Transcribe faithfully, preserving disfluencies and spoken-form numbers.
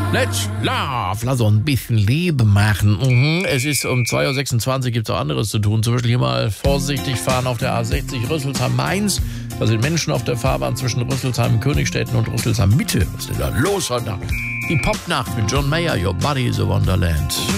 Let's love. Lass uns ein bisschen Liebe machen. Mhm. Es ist um zwei Uhr sechsundzwanzig, gibt es auch anderes zu tun. Zum Beispiel hier mal vorsichtig fahren auf der A sechzig Rüsselsheim-Mainz. Da sind Menschen auf der Fahrbahn zwischen Rüsselsheim, Königstetten und Rüsselsheim-Mitte. Was ist denn da los heute? Die Popnacht mit John Mayer, Your Body is a Wonderland.